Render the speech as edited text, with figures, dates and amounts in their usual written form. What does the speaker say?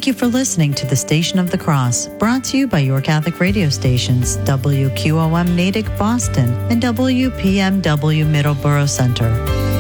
Thank you for listening to the Station of the Cross, brought to you by your Catholic radio stations, WQOM Natick Boston and WPMW Middleborough Center.